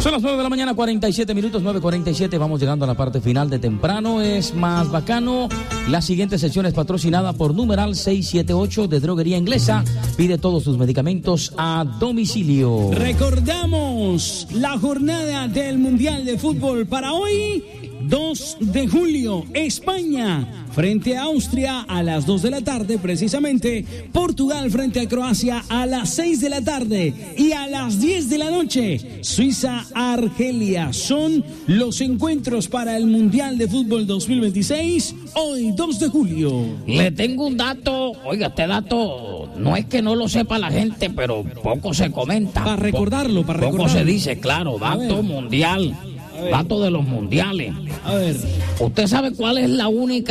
Son las 9 de la mañana, 47 minutos, 9:47. Vamos llegando a la parte final de Temprano es Más Bacano. La siguiente sección es patrocinada por Numeral 678 de Droguería Inglesa. Pide todos tus medicamentos a domicilio. Recordamos la jornada del Mundial de Fútbol para hoy, 2 de julio, España frente a Austria a las 2 de la tarde, precisamente. Portugal frente a Croacia a las 6 de la tarde. Y a las 10 de la noche, Suiza-Argelia. Son los encuentros para el Mundial de Fútbol 2026, hoy 2 de julio. Le tengo un dato, oiga, este dato no es que no lo sepa la gente, pero poco se comenta. Para recordarlo, Poco se dice, claro, dato mundial. Dato de los mundiales. A ver. ¿Usted sabe cuál es la única